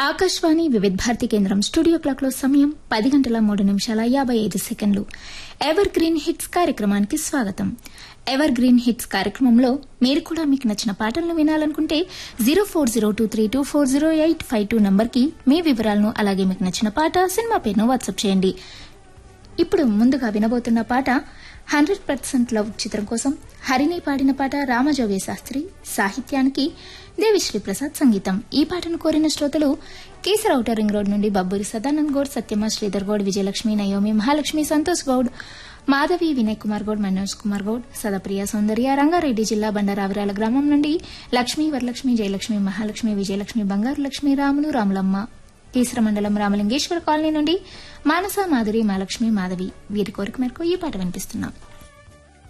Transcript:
ఆకాశవాణి వివిధ భారతి కేంద్రం studio clock లో సమయం 10:03:55 ఎవర్ గ్రీన్ హిట్స్ కార్యక్రమానికి స్వాగతం. ఎవర్ గ్రీన్ హిట్స్ కార్యక్రమంలో మీరు కూడా మీకు నచ్చిన పాటలను వినాలనుకుంటే 0402324085 నంబర్కి మీ వివరాలను అలాగే మీకు నచ్చిన పాట సినిమా పేరును వాట్సాప్ చేయండి. ఇప్పుడు ముందుగా వినబోతున్న పాట 100% లవ్ చిత్రం కోసం హరిని పాడిన పాట రామజోగే శాస్త్రి సాహిత్యానికి దేవిశ్రీ ప్రసాద్ సంగీతం. ఈ పాటను కోరిన శ్రోతలు కేసర్ ఔటర్ రింగ్ రోడ్ నుండి బబ్బూరి సదానంద్ గౌడ్, సత్యమ్మ, శ్రీధర్ గౌడ్, విజయలక్ష్మి, నయోమి, మహాలక్ష్మి, సంతోష్ గౌడ్, మాధవి, వినయ్ కుమార్ గౌడ్, మనోజ్ కుమార్ గౌడ్, సదప్రియ, సౌందర్య, రంగారెడ్డి జిల్లా బండరావిరాల గ్రామం నుండి లక్ష్మి, వరలక్ష్మి, జయలక్ష్మి, మహాలక్ష్మి, విజయలక్ష్మి, బంగారు లక్ష్మి, రాములు, రాములమ్మ, కేసర మండలం రామలింగేశ్వర కాలనీ నుండి మానస, మాధురి, మహాలక్ష్మి, మాధవి వీరి కోరిక మేరకు ఈ పాట వినిపిస్తున్నాం.